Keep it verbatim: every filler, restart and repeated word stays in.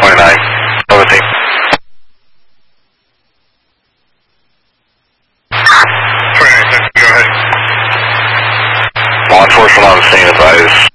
twenty-nine. Over team. twenty-nine, go ahead. Law enforcement on the scene, advise